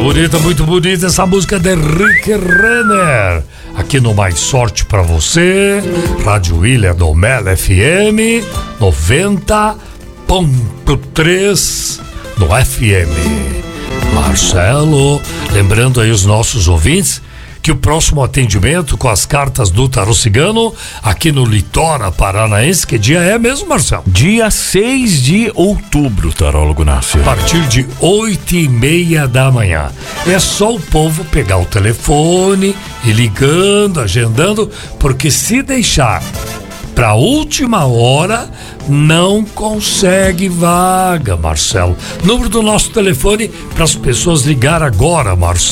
Muito bonita essa música de Rick Renner. Aqui no Mais Sorte Pra Você, Rádio William do Mel FM 90.3 no FM. Marcelo, lembrando aí os nossos ouvintes que o próximo atendimento com as cartas do Tarô Cigano aqui no Litora Paranaense, que dia é mesmo, Marcelo? Dia 6 de outubro, tarólogo nasce. A partir de 8:30 da manhã. É só o povo pegar o telefone e ligando, agendando, porque se deixar pra última hora, não consegue vaga, Marcelo. Número do nosso telefone para as pessoas ligar agora, Marcelo.